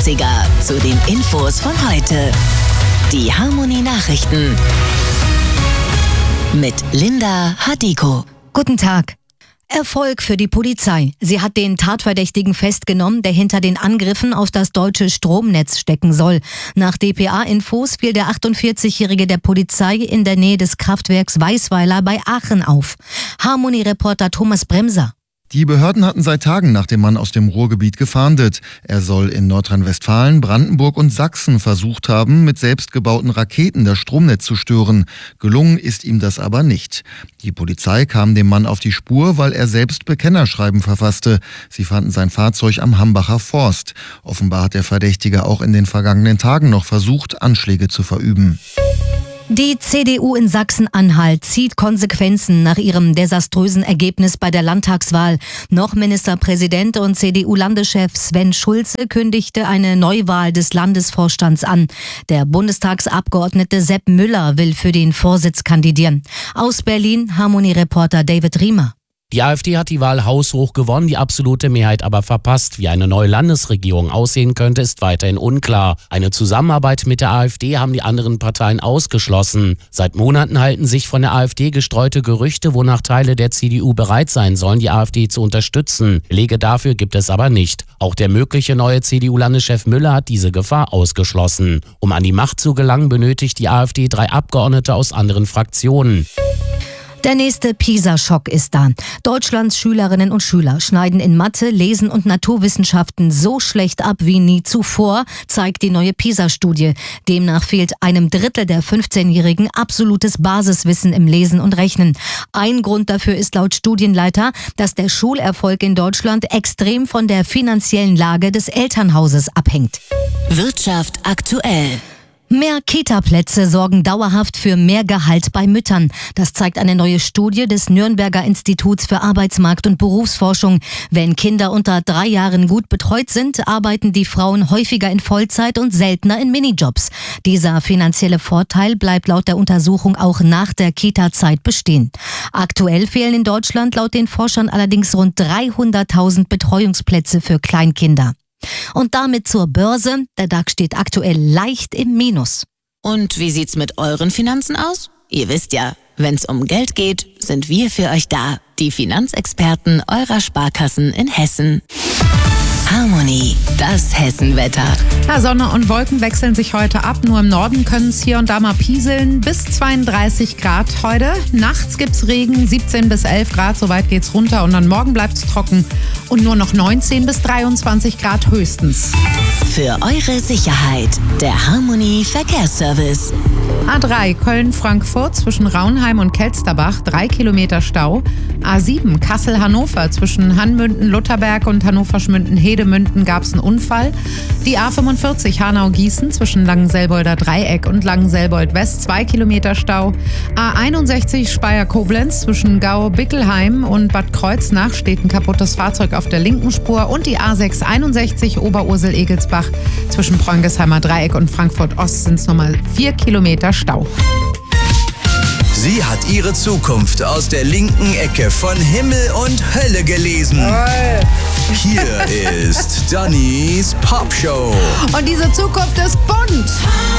80er zu den Infos von heute. Die Harmony Nachrichten mit Linda Hadiko. Guten Tag. Erfolg für die Polizei. Sie hat den Tatverdächtigen festgenommen, der hinter den Angriffen auf das deutsche Stromnetz stecken soll. Nach dpa-Infos fiel der 48-Jährige der Polizei in der Nähe des Kraftwerks Weißweiler bei Aachen auf. Harmony-Reporter Thomas Bremser. Die Behörden hatten seit Tagen nach dem Mann aus dem Ruhrgebiet gefahndet. Er soll in Nordrhein-Westfalen, Brandenburg und Sachsen versucht haben, mit selbstgebauten Raketen das Stromnetz zu stören. Gelungen ist ihm das aber nicht. Die Polizei kam dem Mann auf die Spur, weil er selbst Bekennerschreiben verfasste. Sie fanden sein Fahrzeug am Hambacher Forst. Offenbar hat der Verdächtige auch in den vergangenen Tagen noch versucht, Anschläge zu verüben. Die CDU in Sachsen-Anhalt zieht Konsequenzen nach ihrem desaströsen Ergebnis bei der Landtagswahl. Noch Ministerpräsident und CDU-Landeschef Sven Schulze kündigte eine Neuwahl des Landesvorstands an. Der Bundestagsabgeordnete Sepp Müller will für den Vorsitz kandidieren. Aus Berlin Harmony-Reporter David Riemer. Die AfD hat die Wahl haushoch gewonnen, die absolute Mehrheit aber verpasst. Wie eine neue Landesregierung aussehen könnte, ist weiterhin unklar. Eine Zusammenarbeit mit der AfD haben die anderen Parteien ausgeschlossen. Seit Monaten halten sich von der AfD gestreute Gerüchte, wonach Teile der CDU bereit sein sollen, die AfD zu unterstützen. Belege dafür gibt es aber nicht. Auch der mögliche neue CDU-Landeschef Müller hat diese Gefahr ausgeschlossen. Um an die Macht zu gelangen, benötigt die AfD 3 Abgeordnete aus anderen Fraktionen. Der nächste PISA-Schock ist da. Deutschlands Schülerinnen und Schüler schneiden in Mathe, Lesen und Naturwissenschaften so schlecht ab wie nie zuvor, zeigt die neue PISA-Studie. Demnach fehlt einem Drittel der 15-Jährigen absolutes Basiswissen im Lesen und Rechnen. Ein Grund dafür ist laut Studienleiter, dass der Schulerfolg in Deutschland extrem von der finanziellen Lage des Elternhauses abhängt. Wirtschaft aktuell. Mehr Kita-Plätze sorgen dauerhaft für mehr Gehalt bei Müttern. Das zeigt eine neue Studie des Nürnberger Instituts für Arbeitsmarkt- und Berufsforschung. Wenn Kinder unter 3 Jahren gut betreut sind, arbeiten die Frauen häufiger in Vollzeit und seltener in Minijobs. Dieser finanzielle Vorteil bleibt laut der Untersuchung auch nach der Kita-Zeit bestehen. Aktuell fehlen in Deutschland laut den Forschern allerdings rund 300.000 Betreuungsplätze für Kleinkinder. Und damit zur Börse. Der DAX steht aktuell leicht im Minus. Und wie sieht's mit euren Finanzen aus? Ihr wisst ja, wenn's um Geld geht, sind wir für euch da. Die Finanzexperten eurer Sparkassen in Hessen. Harmony, das Hessenwetter. Ja, Sonne und Wolken wechseln sich heute ab. Nur im Norden können es hier und da mal pieseln. Bis 32 Grad heute. Nachts gibt's Regen, 17 bis 11 Grad. Soweit geht's runter. Und dann morgen bleibt's trocken. Und nur noch 19 bis 23 Grad höchstens. Für eure Sicherheit, der Harmony Verkehrsservice. A3 Köln-Frankfurt zwischen Raunheim und Kelsterbach 3 Kilometer Stau. A7 Kassel-Hannover zwischen Hanmünden-Lutherberg und Hannover-Schmünden-Hedemünden gab es einen Unfall. Die A45 Hanau-Gießen zwischen Langenselbolder Dreieck und Langenselbold-West 2 Kilometer Stau. A61 Speyer-Koblenz zwischen Gau-Bickelheim und Bad Kreuznach steht ein kaputtes Fahrzeug auf der linken Spur. Und die A661 Oberursel-Egelsbach zwischen Preungesheimer Dreieck und Frankfurt-Ost sind es nochmal 4 Kilometer Stau. Sie hat ihre Zukunft aus der linken Ecke von Himmel und Hölle gelesen. Hier ist Dannys Popshow. Und diese Zukunft ist bunt.